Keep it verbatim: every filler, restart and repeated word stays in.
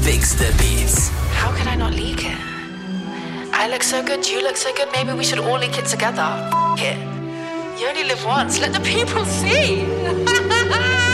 Fix the Beats. How can I not leak it? I look so good, you look so good, maybe we should all leak it together. F it. You only live once, let the people see.